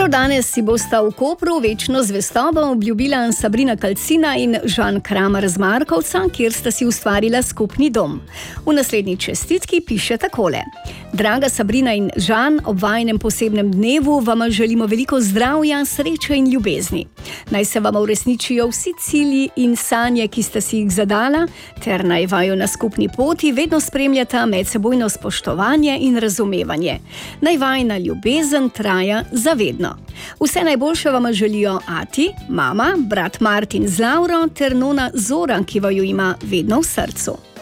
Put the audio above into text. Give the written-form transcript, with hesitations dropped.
Prav danes si bosta v Kopru večno zvestobo obljubila Sabrina Kalcina in Žan Kramer z Markovca, kjer sta si ustvarila skupni dom. V naslednji čestitki piše takole: Draga Sabrina in Žan, ob vajinem posebnem dnevu vama želimo veliko zdravja, sreče in ljubezni. Naj se vama uresničijo vsi cilji in sanje, ki sta si jih zadala, ter naj vaju na skupni poti vedno spremljata medsebojno spoštovanje in razumevanje. Naj vajina ljubezen traja zavedno. Vse najboljše vama želijo ati, mama, brat Martin z Lauro ter nona Zoran, ki vaju ima vedno v srcu.